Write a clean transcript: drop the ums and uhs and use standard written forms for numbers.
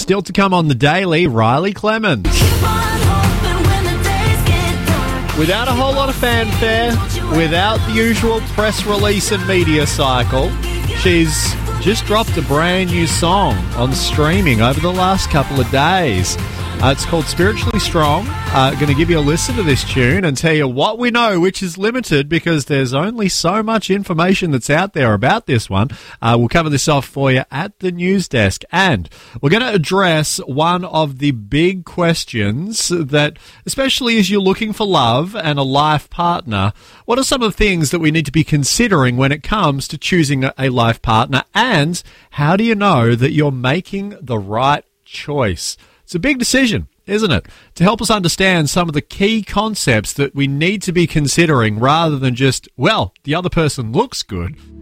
Still to come on the Daily, Riley Clemens. Without a whole lot of fanfare, without the usual press release and media cycle, she's just dropped a brand new song on streaming over the last couple of days. It's called Spiritually Strong. Going to give you a listen to this tune and tell you what we know, which is limited because there's only so much information that's out there about this one. We'll cover this off for you at the news desk. And we're going to address one of the big questions that, especially as you're looking for love and a life partner, what are some of the things that we need to be considering when it comes to choosing a life partner? And how do you know that you're making the right choice? It's a big decision, isn't it? To help us understand some of the key concepts that we need to be considering rather than just, well, the other person looks good.